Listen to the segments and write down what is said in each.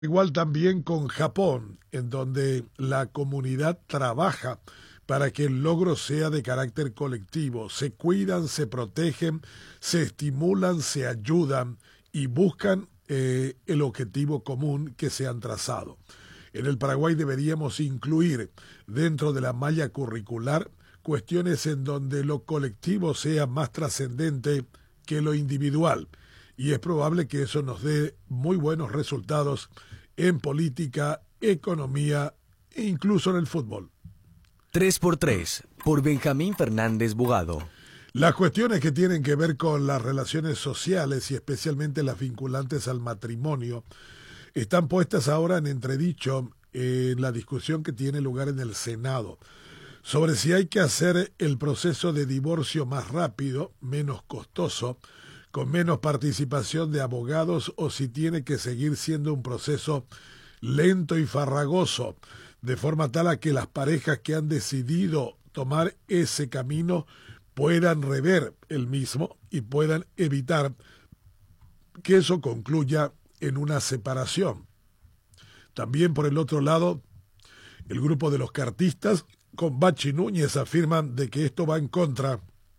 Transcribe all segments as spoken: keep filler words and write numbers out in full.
Igual también con Japón, en donde la comunidad trabaja para que el logro sea de carácter colectivo. Se cuidan, se protegen, se estimulan, se ayudan y buscan eh, el objetivo común que se han trazado. En el Paraguay deberíamos incluir dentro de la malla curricular cuestiones en donde lo colectivo sea más trascendente que lo individual. Y es probable que eso nos dé muy buenos resultados en política, economía e incluso en el fútbol. tres por tres, por Benjamín Fernández Bugado. Las cuestiones que tienen que ver con las relaciones sociales y especialmente las vinculantes al matrimonio están puestas ahora en entredicho en la discusión que tiene lugar en el Senado sobre si hay que hacer el proceso de divorcio más rápido, menos costoso, con menos participación de abogados o si tiene que seguir siendo un proceso lento y farragoso, de forma tal a que las parejas que han decidido tomar ese camino puedan rever el mismo y puedan evitar que eso concluya en una separación. También por el otro lado, el grupo de los cartistas con Bachi Núñez afirman de que esto va en contra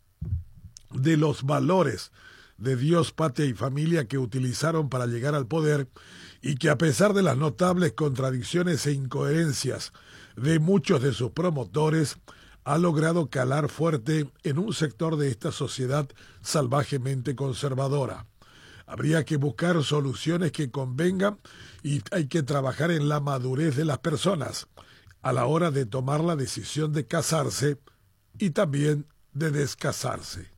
de los valores de Dios, patria y familia que utilizaron para llegar al poder y que a pesar de las notables contradicciones e incoherencias de muchos de sus promotores, ha logrado calar fuerte en un sector de esta sociedad salvajemente conservadora. Habría que buscar soluciones que convengan y hay que trabajar en la madurez de las personas a la hora de tomar la decisión de casarse y también de descasarse.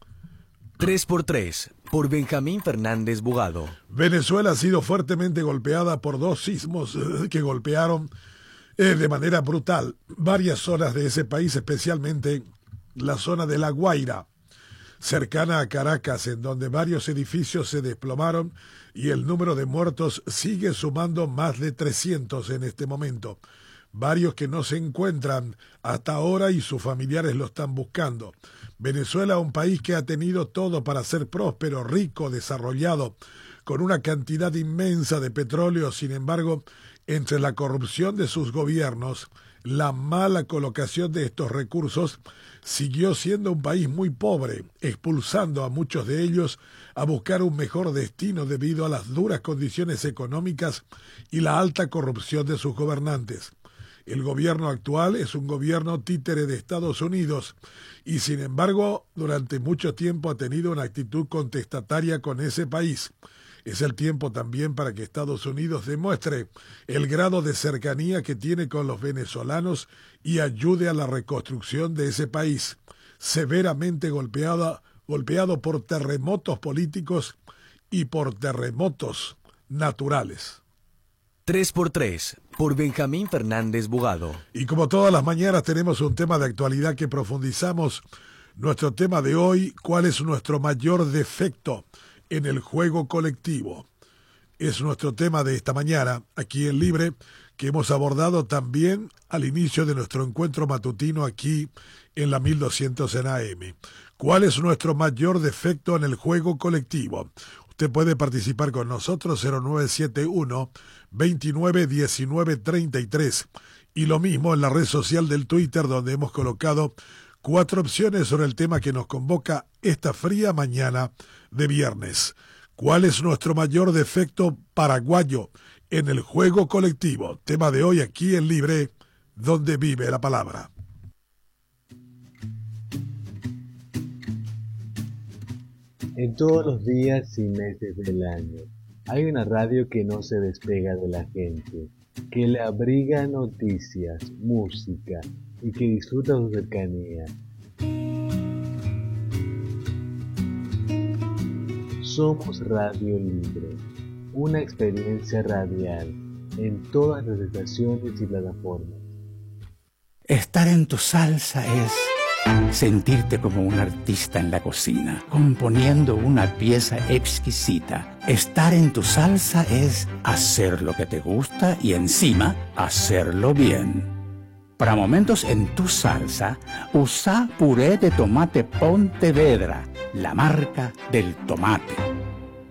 tres por tres, por Benjamín Fernández Bugado. Venezuela ha sido fuertemente golpeada por dos sismos que golpearon eh, de manera brutal varias zonas de ese país, especialmente la zona de La Guaira, cercana a Caracas, en donde varios edificios se desplomaron y el número de muertos sigue sumando más de trescientos en este momento. Varios que no se encuentran hasta ahora y sus familiares lo están buscando. Venezuela, un país que ha tenido todo para ser próspero, rico, desarrollado, con una cantidad inmensa de petróleo. Sin embargo, entre la corrupción de sus gobiernos, la mala colocación de estos recursos, siguió siendo un país muy pobre, expulsando a muchos de ellos a buscar un mejor destino debido a las duras condiciones económicas y la alta corrupción de sus gobernantes. El gobierno actual es un gobierno títere de Estados Unidos y, sin embargo, durante mucho tiempo ha tenido una actitud contestataria con ese país. Es el tiempo también para que Estados Unidos demuestre el grado de cercanía que tiene con los venezolanos y ayude a la reconstrucción de ese país, severamente golpeado, golpeado por terremotos políticos y por terremotos naturales. tres por tres, por Benjamín Fernández Bugado. Y como todas las mañanas tenemos un tema de actualidad que profundizamos. Nuestro tema de hoy, ¿cuál es nuestro mayor defecto en el juego colectivo? Es nuestro tema de esta mañana, aquí en Libre, que hemos abordado también al inicio de nuestro encuentro matutino aquí en la mil doscientos en A M. ¿Cuál es nuestro mayor defecto en el juego colectivo? Usted puede participar con nosotros, cero nueve siete uno, veintinueve diecinueve treinta y tres. Y lo mismo en la red social del Twitter, donde hemos colocado cuatro opciones sobre el tema que nos convoca esta fría mañana de viernes. ¿Cuál es nuestro mayor defecto paraguayo en el juego colectivo? Tema de hoy aquí en Libre, donde vive la palabra. En todos los días y meses del año, hay una radio que no se despega de la gente, que le abriga noticias, música y que disfruta su cercanía. Somos Radio Libre, una experiencia radial en todas las estaciones y plataformas. Estar en tu salsa es sentirte como un artista en la cocina, componiendo una pieza exquisita. Estar en tu salsa es hacer lo que te gusta y encima hacerlo bien. Para momentos en tu salsa, usa puré de tomate Pontevedra, la marca del tomate.